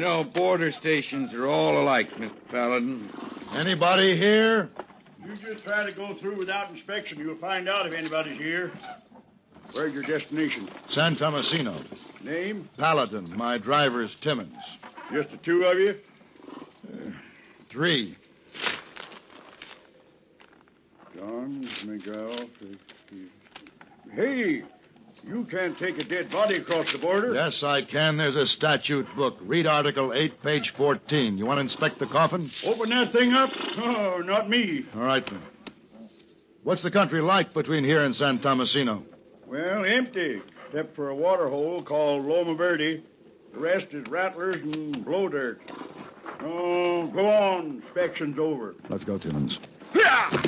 know, border stations are all alike, Mr. Paladin. Anybody here? You just try to go through without inspection. You'll find out if anybody's here. Where's your destination? San Tomasino. Name? Paladin. My driver's Timmons. Just the two of you? 3. John McGow. Hey, you can't take a dead body across the border. Yes, I can. There's a statute book. Read Article 8, page 14. You want to inspect the coffin? Open that thing up? Oh, not me. All right, then. What's the country like between here and San Tomasino? Well, empty, except for a water hole called Loma Verde. The rest is rattlers and blow dirt. Oh, go on. Inspection's over. Let's go, Timmons. Yeah!